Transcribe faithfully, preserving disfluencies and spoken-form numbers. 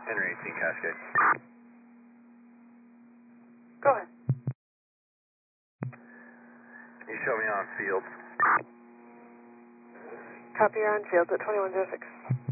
Henry eighteen Cascade. Go ahead. Can you show me on field? Copy, you're on field at twenty-one oh six.